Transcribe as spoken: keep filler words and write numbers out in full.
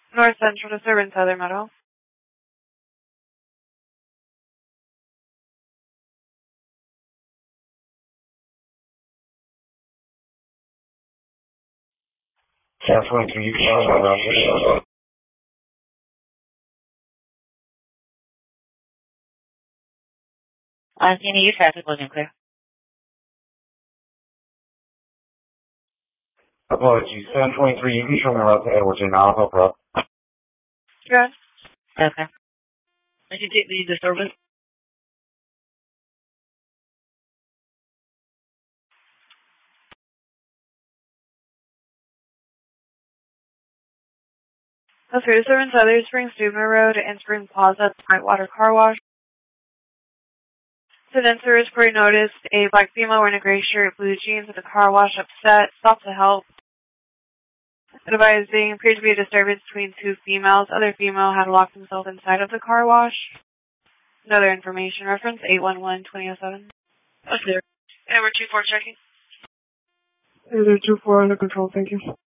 North Central disturbance, Southern Meadow. ten twenty-three, you can show me around. On C N E U traffic looking clear. Apologies, ten twenty-three, you can show me around to Edwards and I'll help her up. Good. Okay. I can take the disturbance. That's for disturbance, Other Springs, Dubner Road, and Spring Plaza, Whitewater Car Wash. Incident service report noticed a black female wearing a gray shirt, blue jeans at the car wash, upset, stopped to help. Advising appeared to be a disturbance between two females. Other female had locked himself inside of the car wash. Another information reference, eight one one, two oh seven. Oh, clear. Edward two four checking. Edward two four under control, thank you.